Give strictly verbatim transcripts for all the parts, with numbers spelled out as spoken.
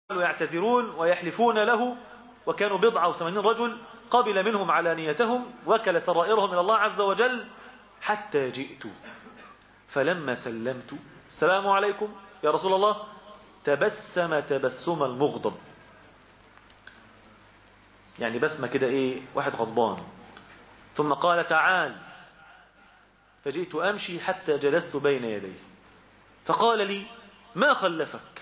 ويعتذرون ويحلفون له، وكانوا بضعة وثمانين رجل، قبل منهم علانيتهم وكل سرائرهم إلى الله عز وجل حتى جئت. فلما سلمت السلام عليكم يا رسول الله، تبسم تبسم المغضب، يعني بسمة كده ايه، واحد غضبان. ثم قال تعال، فجئت أمشي حتى جلست بين يديه، فقال لي ما خلفك؟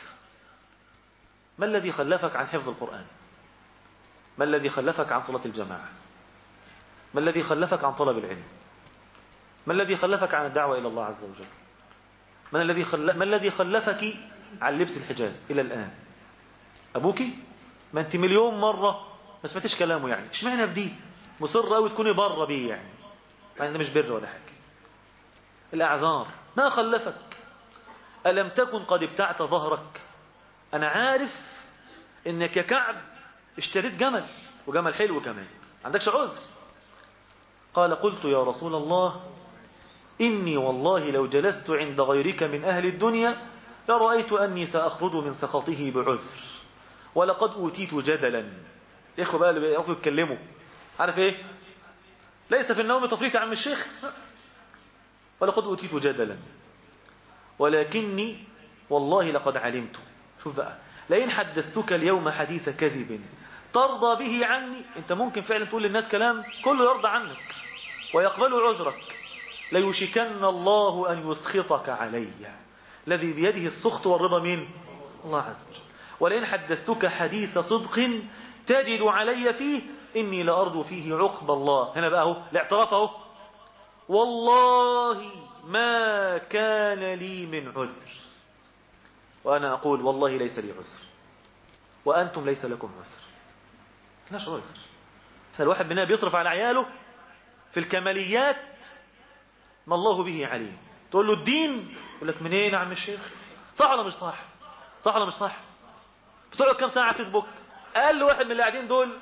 ما الذي خلفك عن حفظ القرآن؟ ما الذي خلفك عن صلاة الجماعة؟ ما الذي خلفك عن طلب العلم؟ ما الذي خلفك عن الدعوة إلى الله عز وجل؟ ما الذي خل... ما الذي خلفك عن لبس الحجاب إلى الآن؟ أبوك؟ ما أنت مليون مرة ما سمعتش كلامه، يعني اشمعنى بدي مصر قوي تكوني بره بيه، يعني يعني مش بر ولا حاجة. الأعذار ما خلفك؟ ألم تكن قد ابتعت ظهرك؟ أنا عارف إنك يا كعب اشتريت جمل، وجمل حلو كمان، عندكش عذر. قال قلت يا رسول الله إني والله لو جلست عند غيرك من أهل الدنيا لرأيت أني سأخرج من سخطه بعذر، ولقد أوتيت جدلا. إخوة بقى اللي بيعرفوا يتكلموا، عارف إيه؟ ليس في النوم تفريط يا عم الشيخ، ولقد أوتيت جدلا، ولكني والله لقد علمت. شوف بقى، لئن حدثتك اليوم حديث كذب ترضى به عني، انت ممكن فعلا تقول للناس كلام كله يرضى عنك ويقبل عذرك، ليوشكن الله أن يسخطك علي. الذي بيده السخط والرضا مين؟ الله عز وجل. ولئن حدثتك حديث صدق تجد علي فيه إني لأرجو فيه عقب الله. هنا بقى اهو الاعتراف اهو، والله ما كان لي من عذر، وأنا أقول والله ليس لي عذر، وأنتم ليس لكم عذر، ماش عذر. احنا الواحد مننا بيصرف على عياله في الكماليات ما الله به عليم. تقول له الدين يقول لك منين يا عم الشيخ؟ صح ولا مش صح؟ صح ولا مش صح؟ بتقعد كم ساعة على فيسبوك؟ أقل واحد من اللي قاعدين دول،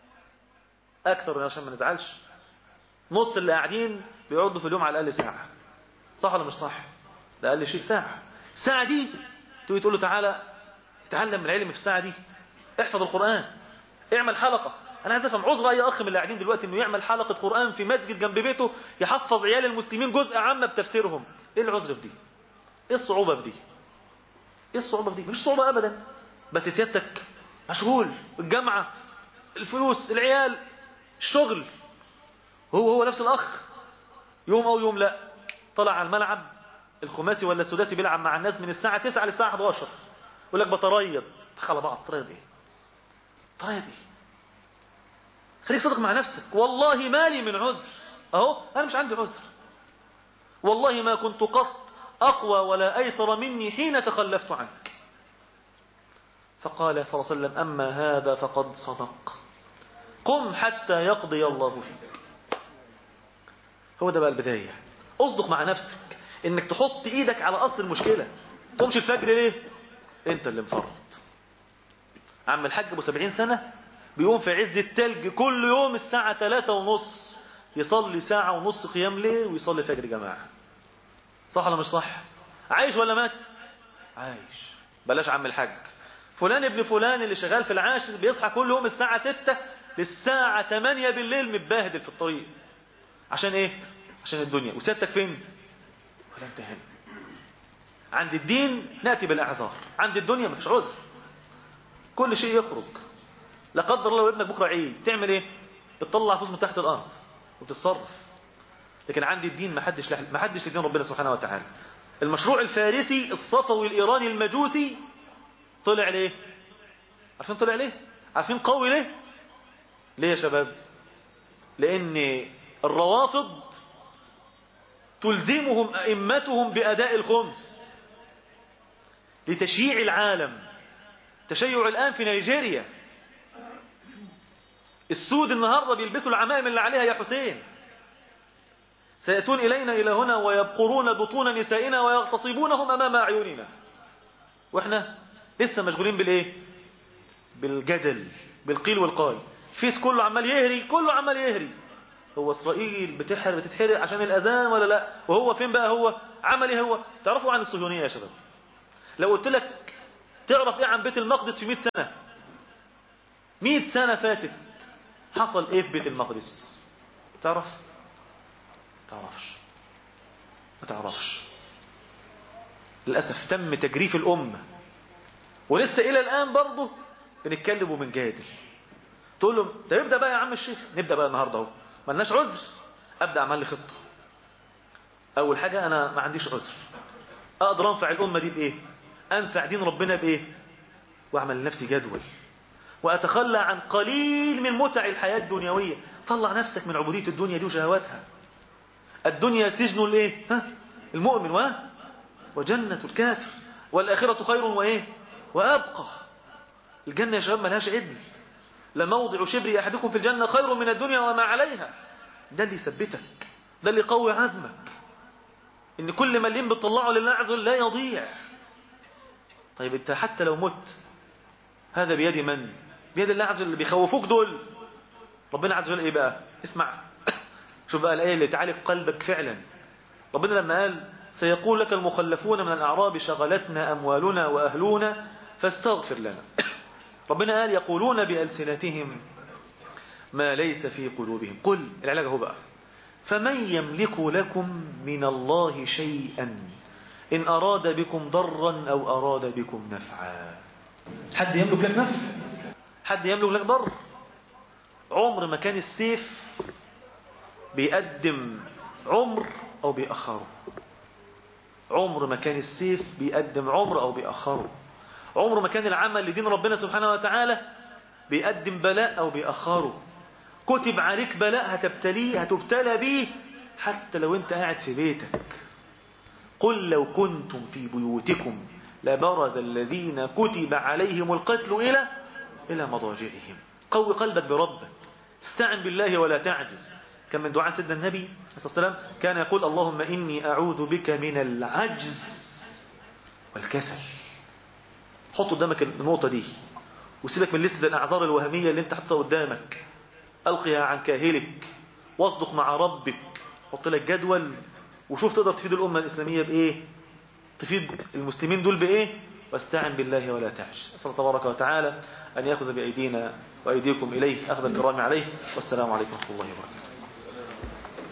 أكثر عشان ما نزعلش، نص اللي قاعدين بيقعدوا في اليوم على الأقل ساعة. صح ولا مش صح؟ ده أقل شيء ساعة. الساعة دي تقول تقول له تعالى اتعلم العلم في الساعة دي، احفظ القرآن، اعمل حلقة. أنا عايز أفهم عذر أي أخ من اللي قاعدين دلوقتي إنه يعمل حلقة قرآن في مسجد جنب بيته يحفظ عيال المسلمين جزء عامة بتفسيرهم. إيه العذر في دي؟ إيه الصعوبة في دي؟ إيه الصعوبة في دي؟ مش صعوبة أبدا، بس سيادتك مشغول، الجامعة، الفلوس، العيال، الشغل. هو هو نفس الأخ يوم أو يوم لا طلع على الملعب الخماسي ولا السداسي بيلعب مع الناس من الساعة تسعة للساعة أحد عشر، يقول لك بتريض. تخلى بعض، تريض إيه؟ تريض إيه؟ خليك صادق مع نفسك. والله ما لي من عذر، أهو أنا مش عندي عذر، والله ما كنت قط أقوى ولا أيسر مني حين تخلفت عنك. فقال صلى الله عليه وسلم أما هذا فقد صدق، قم حتى يقضي الله فيك. هو ده بقى البداية. اصدق مع نفسك انك تحط ايدك على اصل المشكلة. تقومش الفجر ليه؟ انت اللي مفرط. عم الحاج ابو سبعين سنة بيقوم في عز التلج كل يوم الساعة ثلاثة ونص يصلي ساعة ونص قيام ليل ويصلي فجر جماعة. صح ولا مش صح؟ عايش ولا مات؟ عايش. بلاش عم الحاج، فلان ابن فلان اللي شغال في العاشر بيصحى كل يوم الساعة ستة للساعة ثمانية بالليل متباهدل في الطريق. عشان ايه؟ عشان الدنيا. وسيادتك فين؟ ولا انت هنا. عند الدين نأتي بالأعذار، عند الدنيا مفيش عذر، كل شيء يخرج. لا قدر الله ابنك بكره عيد تعمل ايه؟ بتطلع فلوس من تحت الارض وبتتصرف. لكن عند الدين ما حدش لح... ما حدش لدين ربنا سبحانه وتعالى. المشروع الفارسي الصفوي الإيراني المجوسي طلع ليه؟ عارفين طلع ليه؟ عارفين قوي ليه؟ ليه يا شباب؟ لأن الروافض تلزمهم أئمتهم بأداء الخمس لتشييع العالم. تشيع الآن في نيجيريا، السود النهاردة بيلبسوا العمائم اللي عليها يا حسين، سيأتون إلينا إلى هنا ويبقرون بطون نسائنا ويغتصبونهم أمام أعيننا، وإحنا لسه مشغولين بالإيه؟ بالجدل، بالقيل والقال. فيس كله عمال يهري، كله عمال يهري. هو إسرائيل بتحرق بتتحرق عشان الأذان ولا لا؟ وهو فين بقى؟ هو عمل إيه؟ هو تعرفوا عن الصهيونية يا شباب؟ لو قلت لك تعرف ايه عن بيت المقدس في مئة سنة؟ مئة سنة فاتت حصل ايه في بيت المقدس؟ تعرف؟ تعرفش ما تعرفش. للأسف تم تجريف الأمة، ولسه إلى الآن برضه بنتكلم وبنجادل. تقول له ده يبدأ بقى يا عم الشيخ، نبدأ بقى النهاردة اهو، ملناش عذر. أبدأ أعمل لي خطة. أول حاجة أنا ما عنديش عذر، أقدر أنفع الأمة دي بإيه؟ أنفع دين ربنا بإيه؟ وأعمل لنفسي جدول، وأتخلى عن قليل من متع الحياة الدنيوية. طلع نفسك من عبودية الدنيا دي وشهواتها. الدنيا سجن الإيه؟ ها؟ المؤمن و... وجنة الكافر، والآخرة خير وإيه؟ وأبقى. الجنة يا شباب ملهاش عدل. لموضع شبر أحدكم في الجنة خير من الدنيا وما عليها. ده اللي يثبتك، ده اللي يقوي عزمك، إن كل مليم بتطلعه لله عز وجل لا يضيع. طيب أنت حتى لو مت، هذا بيد من؟ بيد الله عز وجل. اللي بيخوفوك دول ربنا عز وجل إيه بقى؟ اسمع شوف بقى الآية اللي تعالج قلبك فعلا. ربنا لما قال سيقول لك المخلفون من الأعراب شغلتنا أموالنا وأهلنا فاستغفر لنا. ربنا قال يقولون بألسنتهم ما ليس في قلوبهم. قل العلاج هو بقى فمن يملك لكم من الله شيئا إن أراد بكم ضرا أو أراد بكم نفعا. حد يملك لك نفع؟ حد يملك لك ضر؟ عمر ما كان السيف بيقدم عمر أو بيأخره. عمر ما كان السيف بيقدم عمر أو بيأخره. عمر ما كان العمل لدين ربنا سبحانه وتعالى بيقدم بلاء أو بيأخره. كتب عليك بلاء هتبتليه هتبتلى به حتى لو انت قاعد في بيتك. قل لو كنتم في بيوتكم لبرز الذين كتب عليهم القتل إلى إلى مضاجعهم. قوي قلبك بربك، استعن بالله ولا تعجز. كان من دعاء سيدنا النبي صلى الله عليه وسلم كان يقول اللهم إني أعوذ بك من العجز والكسل. حط قدامك النقطة دي وسيبك من لستة الأعذار الوهمية اللي انت حطها قدامك. ألقيها عن كاهلك واصدق مع ربك. حط لك جدول وشوف تقدر تفيد الأمة الإسلامية بإيه، تفيد المسلمين دول بإيه، واستعن بالله ولا تعجز. أسأل تبارك وتعالى أن يأخذ بأيدينا وأيديكم إليه أخذ الكرام عليه. والسلام عليكم ورحمة الله وبركاته.